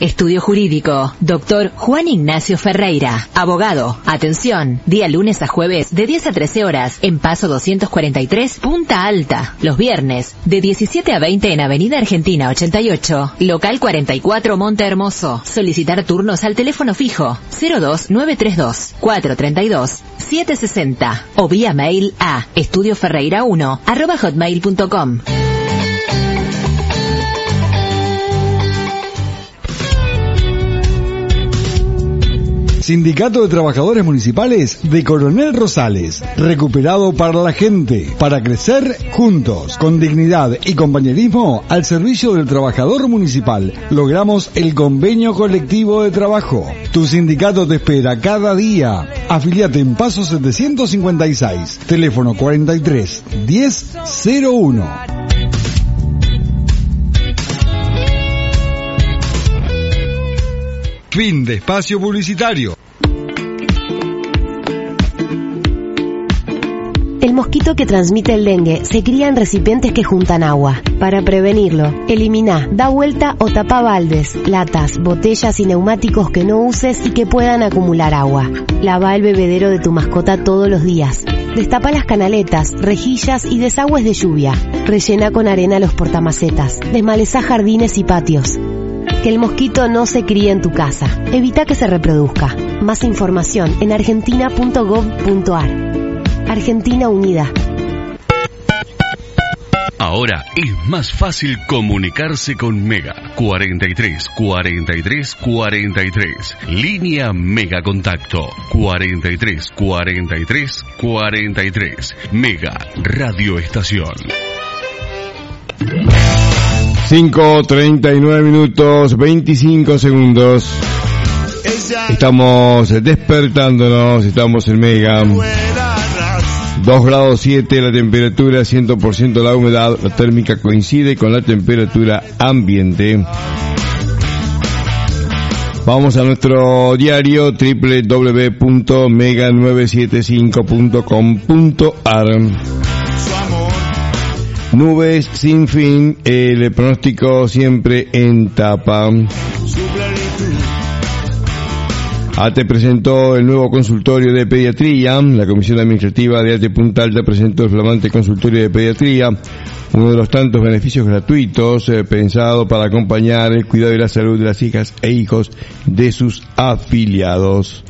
Estudio Jurídico, Dr. Juan Ignacio Ferreira, abogado. Atención, día lunes a jueves de 10 a 13 horas en Paso 243, Punta Alta. Los viernes de 17 a 20 en Avenida Argentina 88, local 44 Monte Hermoso. Solicitar turnos al teléfono fijo 02932 432 760 o vía mail a estudioferreira1@hotmail.com. Sindicato de Trabajadores Municipales de Coronel Rosales, recuperado para la gente, para crecer juntos, con dignidad y compañerismo al servicio del trabajador municipal. Logramos el convenio colectivo de trabajo. Tu sindicato te espera cada día. Afiliate en Paso 756, teléfono 43 1001. Fin de espacio publicitario. El mosquito que transmite el dengue se cría en recipientes que juntan agua. Para prevenirlo, elimina, da vuelta o tapa baldes, latas, botellas y neumáticos que no uses y que puedan acumular agua. Lava el bebedero de tu mascota todos los días. Destapa las canaletas, rejillas y desagües de lluvia. Rellena con arena los portamacetas. Desmaleza jardines y patios. Que el mosquito no se críe en tu casa. Evita que se reproduzca. Más información en argentina.gov.ar. Argentina Unida. Ahora es más fácil comunicarse con Mega. 43 43 43. Línea Mega Contacto. 43 43 43. Mega Radio Estación. 5:39 minutos, 25 segundos. Estamos despertándonos, estamos en Mega. 2 grados 7 la temperatura, 100% la humedad, la térmica coincide con la temperatura ambiente. Vamos a nuestro diario www.mega975.com.ar. Nubes sin fin, el pronóstico siempre en tapa. ATE presentó el nuevo consultorio de pediatría. La Comisión Administrativa de ATE Punta Alta presentó el flamante consultorio de pediatría, uno de los tantos beneficios gratuitos pensado para acompañar el cuidado y la salud de las hijas e hijos de sus afiliados.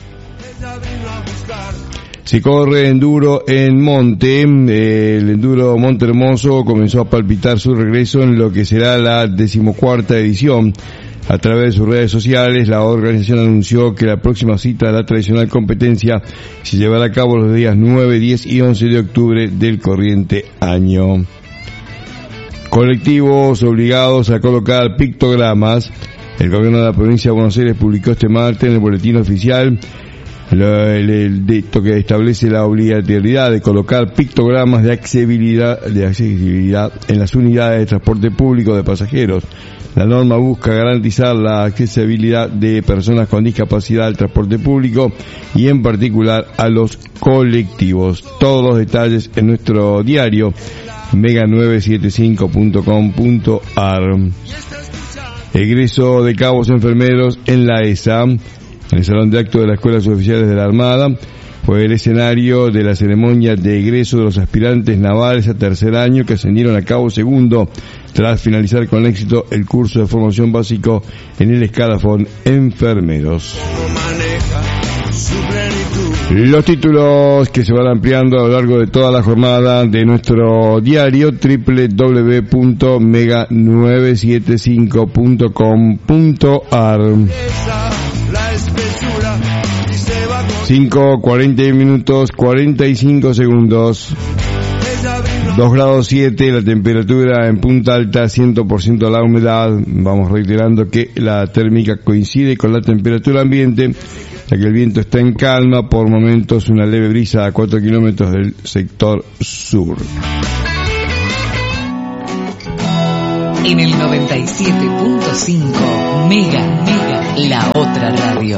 Se corre enduro en Monte. El enduro Monte Hermoso comenzó a palpitar su regreso en lo que será la 14ª edición. A través de sus redes sociales, la organización anunció que la próxima cita de la tradicional competencia se llevará a cabo los días 9, 10 y 11 de octubre del corriente año. Colectivos obligados a colocar pictogramas. El gobierno de la provincia de Buenos Aires publicó este martes en el boletín oficial el dicto que establece la obligatoriedad de colocar pictogramas de accesibilidad en las unidades de transporte público de pasajeros. La norma busca garantizar la accesibilidad de personas con discapacidad al transporte público y en particular a los colectivos. Todos los detalles en nuestro diario mega975.com.ar. Egreso de cabos enfermeros en la ESA. En el Salón de Actos de la Escuela de Oficiales de la Armada fue el escenario de la ceremonia de egreso de los aspirantes navales a tercer año que ascendieron a cabo segundo tras finalizar con éxito el curso de formación básico en el escalafón enfermeros. Los títulos que se van ampliando a lo largo de toda la jornada de nuestro diario www.mega975.com.ar. 5:40 minutos 45 segundos. 2 grados 7 la temperatura en Punta Alta, 100% la humedad. Vamos reiterando que la térmica coincide con la temperatura ambiente, ya que el viento está en calma, por momentos una leve brisa a 4 kilómetros del sector sur. En el 97.5 Mega, la otra radio.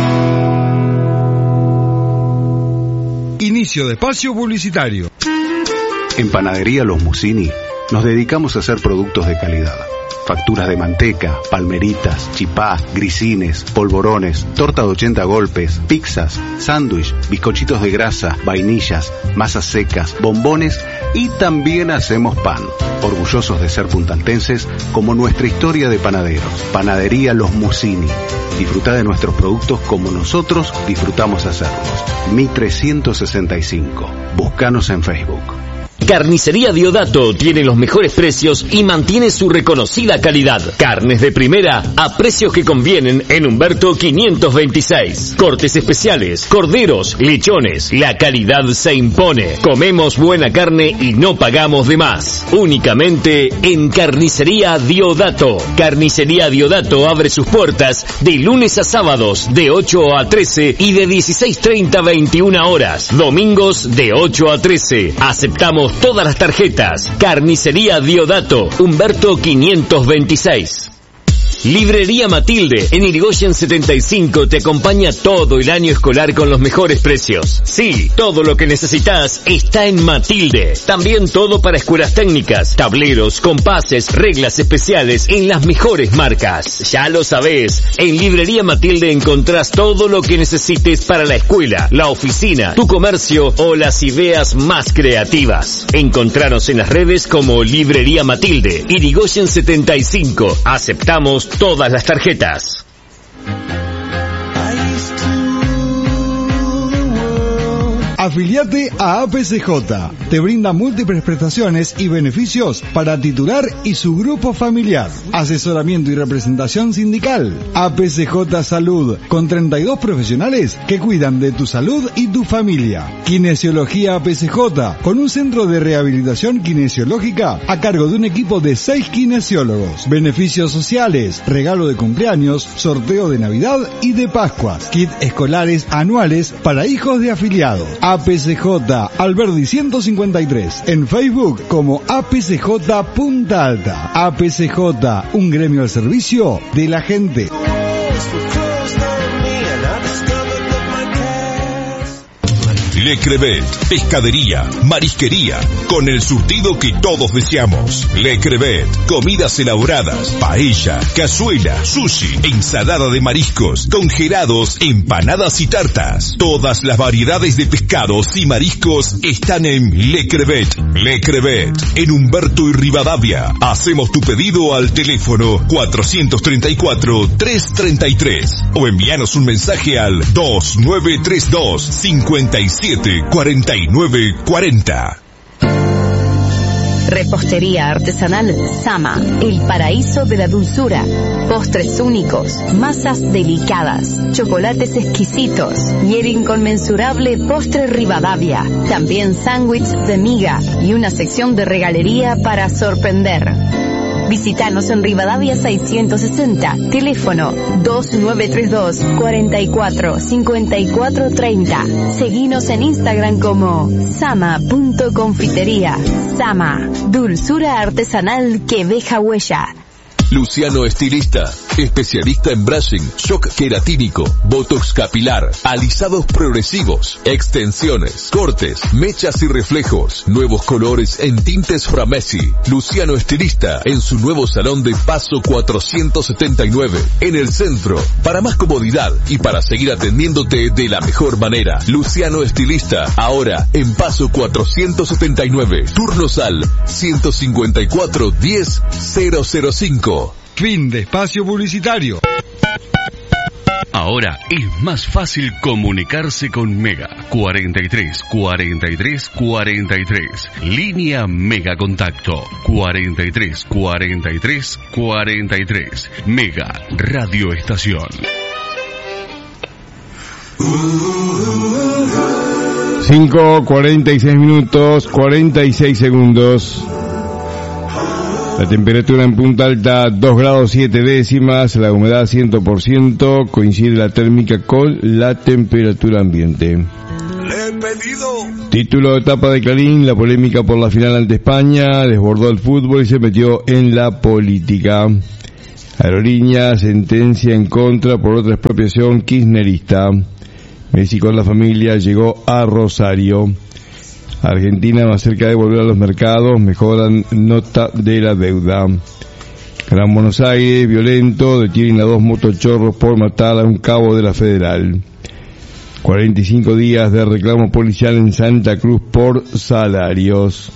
Inicio de espacio publicitario. En Panadería Los Musini nos dedicamos a hacer productos de calidad, facturas de manteca, palmeritas, chipá, grisines, polvorones, torta de 80 golpes, pizzas, sándwich, bizcochitos de grasa, vainillas, masas secas, bombones y también hacemos pan. Orgullosos de ser puntaltenses como nuestra historia de panaderos. Panadería Los Musini. Disfruta de nuestros productos como nosotros disfrutamos hacerlos. Mi 365. Búscanos en Facebook. Carnicería Diodato tiene los mejores precios y mantiene su reconocida calidad. Carnes de primera a precios que convienen en Humberto 526. Cortes especiales, corderos, lechones. La calidad se impone. Comemos buena carne y no pagamos de más. Únicamente en Carnicería Diodato. Carnicería Diodato abre sus puertas de lunes a sábados de 8 a 13 y de 16:30 a 21 horas. Domingos de 8 a 13. Aceptamos todas las tarjetas. Carnicería Diodato, Humberto 526. Librería Matilde, en Irigoyen 75, te acompaña todo el año escolar con los mejores precios. Sí, todo lo que necesitas está en Matilde. También todo para escuelas técnicas, tableros, compases, reglas especiales en las mejores marcas. Ya lo sabés, en Librería Matilde encontrás todo lo que necesites para la escuela, la oficina, tu comercio o las ideas más creativas. Encontranos en las redes como Librería Matilde, Irigoyen 75. Aceptamos todas las tarjetas. Afiliate a APCJ. Te brinda múltiples prestaciones y beneficios para titular y su grupo familiar. Asesoramiento y representación sindical. APCJ Salud, con 32 profesionales que cuidan de tu salud y tu familia. Kinesiología APCJ, con un centro de rehabilitación kinesiológica a cargo de un equipo de 6 kinesiólogos. Beneficios sociales, regalo de cumpleaños, sorteo de Navidad y de Pascuas. Kit escolares anuales para hijos de afiliados. APCJ Alberdi 153, en Facebook como APCJ Punta Alta. APCJ, un gremio al servicio de la gente. Le Crevet, pescadería, marisquería, con el surtido que todos deseamos. Le Crevet, comidas elaboradas, paella, cazuela, sushi, ensalada de mariscos, congelados, empanadas y tartas. Todas las variedades de pescados y mariscos están en Le Crevet. Le Crevet, en Humberto y Rivadavia. Hacemos tu pedido al teléfono 434-333 o envíanos un mensaje al 2932 57 4940. Repostería artesanal Sama, el paraíso de la dulzura. Postres únicos, masas delicadas, chocolates exquisitos y el inconmensurable postre Rivadavia. También sándwich de miga y una sección de regalería para sorprender. Visítanos en Rivadavia 660, teléfono 2932 44 54 30. Seguinos en Instagram como sama.confitería. Sama, dulzura artesanal que deja huella. Luciano Estilista, especialista en brushing, shock queratínico, botox capilar, alisados progresivos, extensiones, cortes, mechas y reflejos, nuevos colores en tintes Framesi. Luciano Estilista, en su nuevo salón de Paso 479, en el centro. Para más comodidad y para seguir atendiéndote de la mejor manera. Luciano Estilista, ahora en Paso 479, turnos al 154 10 005. Fin de espacio publicitario. Ahora es más fácil comunicarse con Mega. 43 43 43. Línea Mega Contacto. 43 43 43. Mega Radio Estación. 5:46 minutos, 46 segundos. La temperatura en Punta Alta 2 grados 7 décimas, la humedad 100%, coincide la térmica con la temperatura ambiente. Título de etapa de Clarín: la polémica por la final ante España desbordó el fútbol y se metió en la política. Aerolínea sentencia en contra por otra expropiación kirchnerista. Messi con la familia llegó a Rosario. Argentina más cerca de volver a los mercados, mejoran nota de la deuda. Gran Buenos Aires, violento, detienen a 2 motochorros por matar a un cabo de la Federal. 45 días de reclamo policial en Santa Cruz por salarios.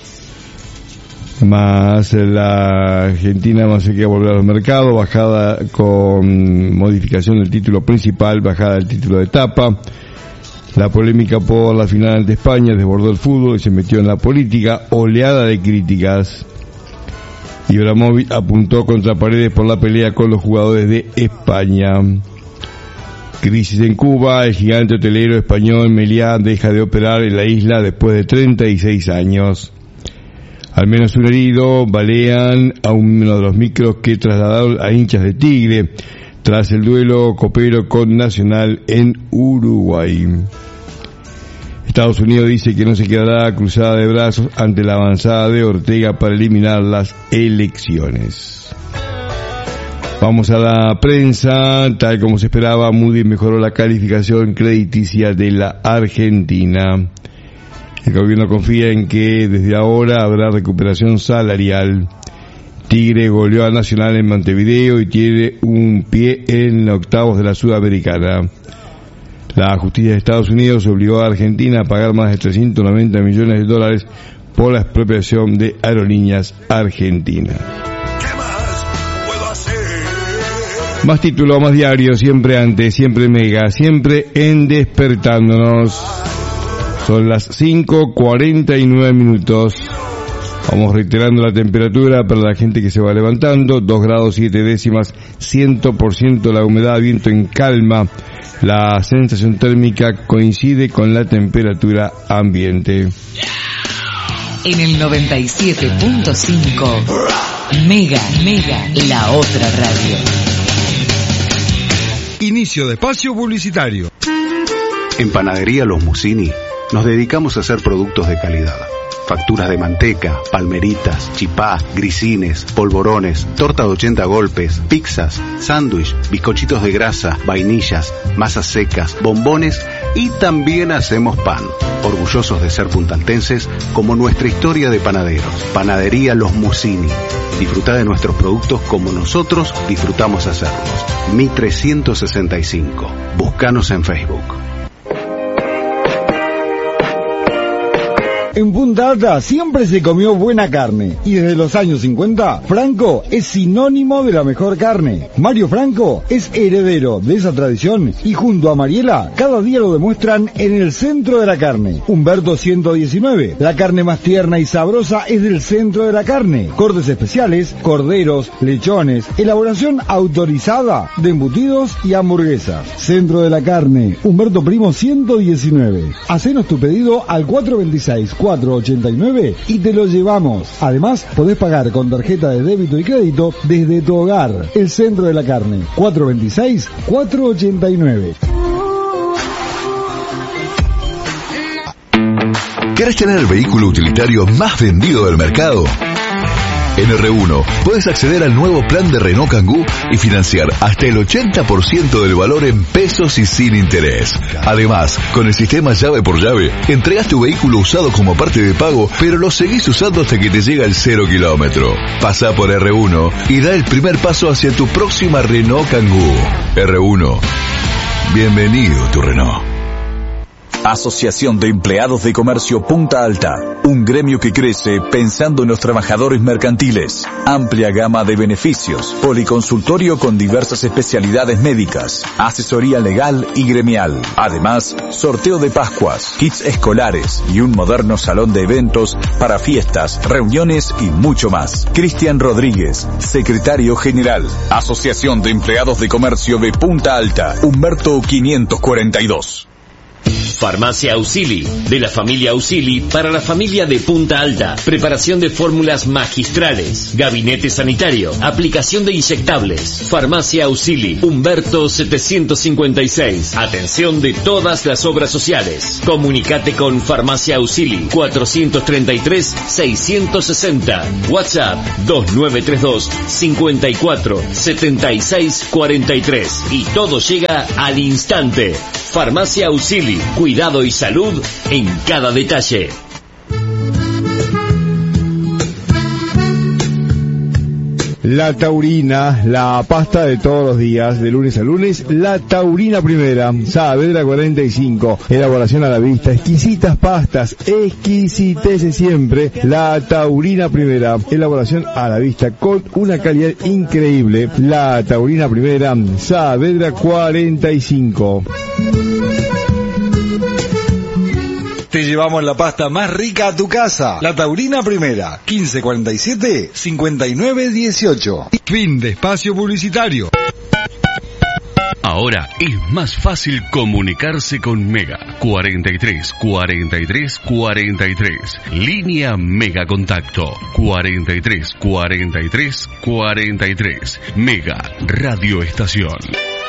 Más la Argentina más se quiere volver a los mercados, bajada con modificación del título principal, bajada del título de etapa. La polémica por la final ante España desbordó el fútbol y se metió en la política, oleada de críticas. Ibrahimovic apuntó contra Paredes por la pelea con los jugadores de España. Crisis en Cuba, el gigante hotelero español Meliá deja de operar en la isla después de 36 años. Al menos un herido, balean a uno de los micros que trasladaron a hinchas de Tigre tras el duelo copero con Nacional en Uruguay. Estados Unidos dice que no se quedará cruzada de brazos ante la avanzada de Ortega para eliminar las elecciones. Vamos a la prensa. Tal como se esperaba, Moody's mejoró la calificación crediticia de la Argentina. El gobierno confía en que desde ahora habrá recuperación salarial. Tigre goleó a Nacional en Montevideo y tiene un pie en octavos de la Sudamericana. La justicia de Estados Unidos obligó a Argentina a pagar más de 390 millones de dólares por la expropiación de Aerolíneas Argentinas. Más título, más diario, siempre antes, siempre mega, siempre en Despertándonos. Son las 5:49 minutos. Vamos reiterando la temperatura para la gente que se va levantando. 2 grados 7 décimas, 100% la humedad, viento en calma. La sensación térmica coincide con la temperatura ambiente. En el 97.5, Mega, la otra radio. Inicio de espacio publicitario. En Panadería Los Musini nos dedicamos a hacer productos de calidad. Facturas de manteca, palmeritas, chipá, grisines, polvorones, torta de 80 golpes, pizzas, sándwich, bizcochitos de grasa, vainillas, masas secas, bombones y también hacemos pan. Orgullosos de ser puntaltenses como nuestra historia de panaderos. Panadería Los Musini. Disfruta de nuestros productos como nosotros disfrutamos hacerlos. Mi 365. Búscanos en Facebook. En Punta Alta siempre se comió buena carne y desde los años 50 Franco es sinónimo de la mejor carne. Mario Franco es heredero de esa tradición y junto a Mariela cada día lo demuestran en el centro de la carne. Humberto 119, la carne más tierna y sabrosa es del centro de la carne. Cortes especiales, corderos, lechones, elaboración autorizada de embutidos y hamburguesas. Centro de la carne, Humberto Primo 119. Hacenos tu pedido al 426-489 y te lo llevamos. Además, podés pagar con tarjeta de débito y crédito desde tu hogar. El Centro de la Carne, 426-489. ¿Querés tener el vehículo utilitario más vendido del mercado? En R1 puedes acceder al nuevo plan de Renault Kangoo y financiar hasta el 80% del valor en pesos y sin interés. Además, con el sistema llave por llave, entregas tu vehículo usado como parte de pago, pero lo seguís usando hasta que te llega el 0 kilómetro. Pasa por R1 y da el primer paso hacia tu próxima Renault Kangoo. R1. Bienvenido tu Renault. Asociación de Empleados de Comercio Punta Alta, un gremio que crece pensando en los trabajadores mercantiles. Amplia gama de beneficios, policonsultorio con diversas especialidades médicas, asesoría legal y gremial. Además, sorteo de Pascuas, kits escolares y un moderno salón de eventos para fiestas, reuniones y mucho más. Cristian Rodríguez, secretario general. Asociación de Empleados de Comercio de Punta Alta, Humberto 542. Farmacia Auxili, de la familia Auxili para la familia de Punta Alta. Preparación de fórmulas magistrales, gabinete sanitario, aplicación de inyectables. Farmacia Auxili, Humberto 756. Atención de todas las obras sociales. Comunicate con Farmacia Auxili 433-660. WhatsApp 2932-547643. Y todo llega al instante. Farmacia Auxili, cuidado y salud en cada detalle. La Taurina, la pasta de todos los días, de lunes a lunes, La Taurina Primera, Saavedra 45, elaboración a la vista, exquisitas pastas, exquisitece siempre, La Taurina Primera, elaboración a la vista con una calidad increíble, La Taurina Primera, Saavedra 45. Te llevamos la pasta más rica a tu casa. La Taurina Primera, 1547-5918. Fin de espacio publicitario. Ahora es más fácil comunicarse con Mega. 43 43 43. Línea Mega Contacto. 43 43 43. Mega Radio Estación.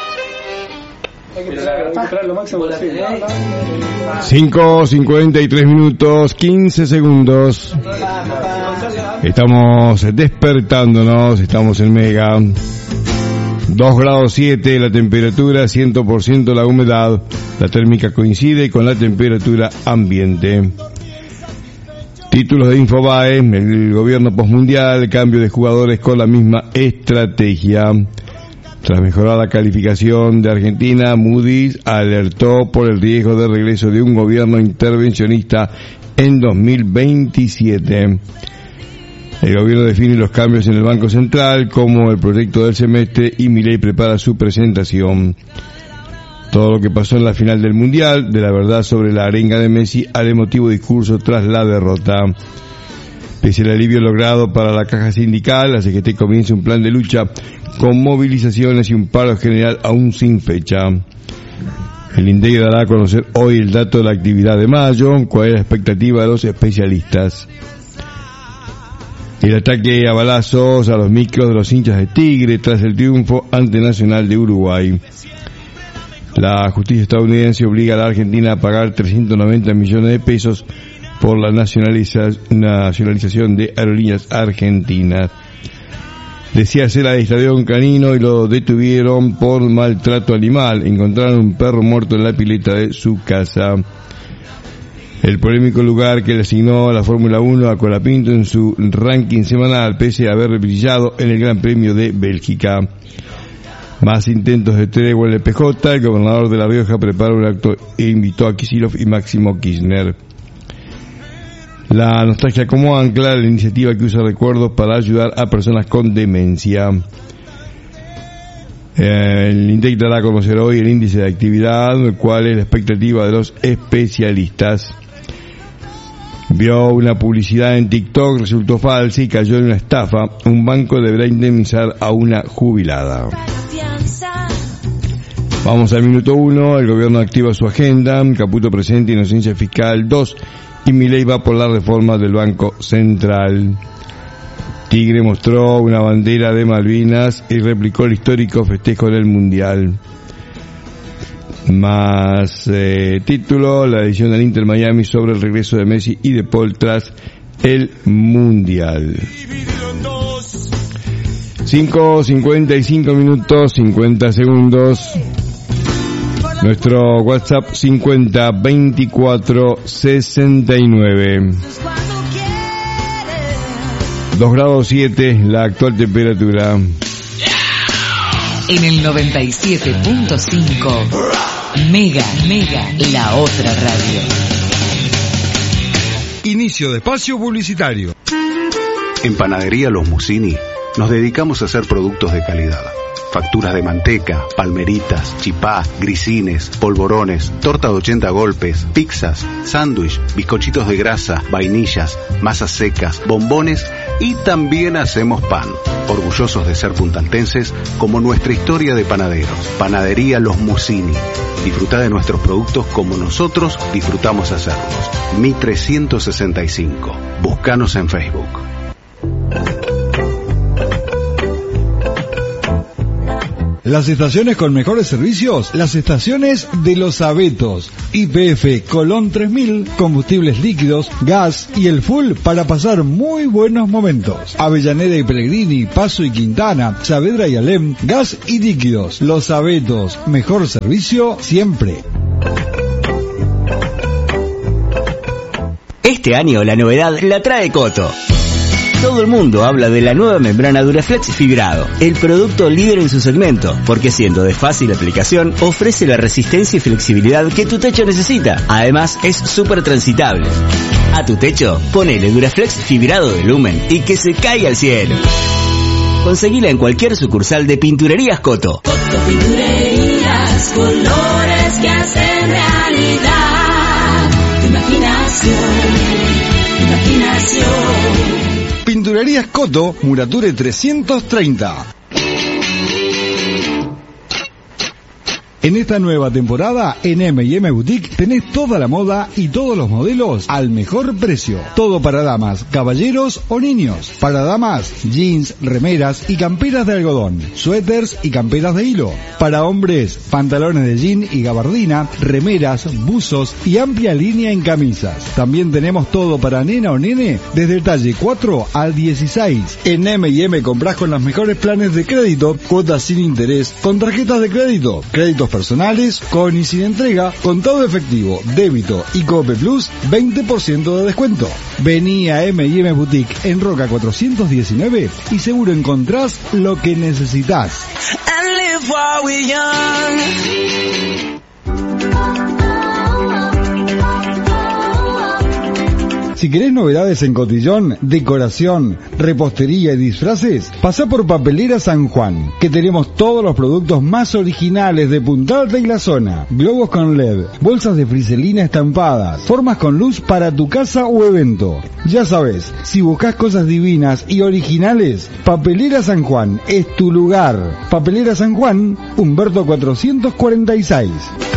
5:53 minutos, 15 segundos. Estamos despertándonos, estamos en Mega. 2 grados 7 la temperatura, 100% la humedad. La térmica coincide con la temperatura ambiente. Títulos de Infobae, el gobierno postmundial, cambio de jugadores con la misma estrategia. Tras mejorar la calificación de Argentina, Moody's alertó por el riesgo de regreso de un gobierno intervencionista en 2027. El gobierno define los cambios en el Banco Central como el proyecto del semestre y Milei prepara su presentación. Todo lo que pasó en la final del Mundial, de la verdad sobre la arenga de Messi al emotivo discurso tras la derrota. Pese al alivio logrado para la caja sindical, la CGT comienza un plan de lucha con movilizaciones y un paro general aún sin fecha. El INDEC dará a conocer hoy el dato de la actividad de mayo, cuál es la expectativa de los especialistas. El ataque a balazos a los micros de los hinchas de Tigre tras el triunfo ante Nacional de Uruguay. La justicia estadounidense obliga a la Argentina a pagar 390 millones de pesos por la nacionalización de aerolíneas argentinas. Decía ser adiestrado un canino y lo detuvieron por maltrato animal. Encontraron un perro muerto en la pileta de su casa. El polémico lugar que le asignó la Fórmula 1 a Colapinto en su ranking semanal, pese a haber brillado en el Gran Premio de Bélgica. Más intentos de tregua en el PJ. El gobernador de La Rioja preparó un acto e invitó a Kicillof y Máximo Kirchner. La nostalgia como ancla, la iniciativa que usa recuerdos para ayudar a personas con demencia. El INDEC dará a conocer hoy el índice de actividad, cuál es la expectativa de los especialistas. Vio una publicidad en TikTok, resultó falsa y cayó en una estafa. Un banco deberá indemnizar a una jubilada. Vamos al minuto 1, el gobierno activa su agenda, Caputo presenta inocencia fiscal 2 y Milei va por la reforma del Banco Central. Tigre mostró una bandera de Malvinas y replicó el histórico festejo del Mundial. Más título, la edición del Inter Miami sobre el regreso de Messi y de Paul tras el Mundial. 5:55 minutos, 50 segundos. Nuestro WhatsApp 50 24 69. 2 grados 7 la actual temperatura. En el 97.5 Mega, la otra radio. Inicio de espacio publicitario. En Panadería Los Musini nos dedicamos a hacer productos de calidad. Facturas de manteca, palmeritas, chipá, grisines, polvorones, torta de 80 golpes, pizzas, sándwich, bizcochitos de grasa, vainillas, masas secas, bombones y también hacemos pan. Orgullosos de ser puntaltenses como nuestra historia de panaderos. Panadería Los Musini. Disfruta de nuestros productos como nosotros disfrutamos hacerlos. Mi 365. Búscanos en Facebook. Las estaciones con mejores servicios, las estaciones de Los Abetos. YPF Colón 3000, combustibles líquidos, gas y el full para pasar muy buenos momentos. Avellaneda y Pellegrini, Paso y Quintana, Saavedra y Alem, gas y líquidos. Los Abetos, mejor servicio siempre. Este año la novedad la trae Coto. Todo el mundo habla de la nueva membrana Duraflex Fibrado, el producto líder en su segmento, porque siendo de fácil aplicación, ofrece la resistencia y flexibilidad que tu techo necesita. Además, es súper transitable. A tu techo, ponele Duraflex Fibrado de Lumen y que se caiga al cielo. Conseguila en cualquier sucursal de Pinturerías Coto. Coto Pinturerías, colores que hacen realidad tu imaginación. Pinturerías Coto, Murature 330. En esta nueva temporada, en M&M Boutique, tenés toda la moda y todos los modelos al mejor precio. Todo para damas, caballeros o niños. Para damas, jeans, remeras y camperas de algodón, suéteres y camperas de hilo. Para hombres, pantalones de jean y gabardina, remeras, buzos y amplia línea en camisas. También tenemos todo para nena o nene, desde el talle 4 al 16. En M&M comprás con los mejores planes de crédito, cuotas sin interés, con tarjetas de crédito, créditos personales, con y sin entrega, contado efectivo, débito y Cope Plus, 20% de descuento. Vení a M&M Boutique en Roca 419 y seguro encontrás lo que necesitas. Si querés novedades en cotillón, decoración, repostería y disfraces, pasá por Papelera San Juan, que tenemos todos los productos más originales de Punta Alta y la zona. Globos con LED, bolsas de friselina estampadas, formas con luz para tu casa o evento. Ya sabes, si buscas cosas divinas y originales, Papelera San Juan es tu lugar. Papelera San Juan, Humberto 446.